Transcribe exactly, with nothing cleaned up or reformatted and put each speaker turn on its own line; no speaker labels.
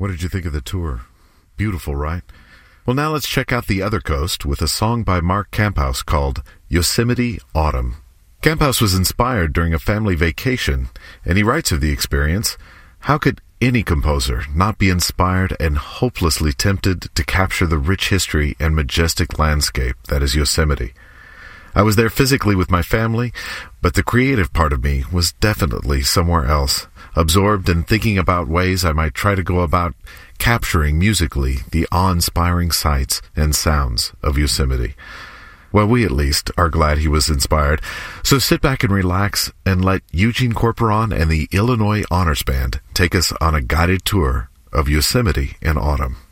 What did you think of the tour? Beautiful, right? Well, now let's check out the other coast with a song by Mark Camphaus called Yosemite Autumn. Camphaus was inspired during a family vacation, and he writes of the experience, "How could any composer not be inspired and hopelessly tempted to capture the rich history and majestic landscape that is Yosemite? I was there physically with my family, but the creative part of me was definitely somewhere else, absorbed in thinking about ways I might try to go about capturing musically the awe-inspiring sights and sounds of Yosemite." Well, we at least are glad he was inspired. So sit back and relax and let Eugene Corporon and the Illinois Honors Band take us on a guided tour of Yosemite in autumn.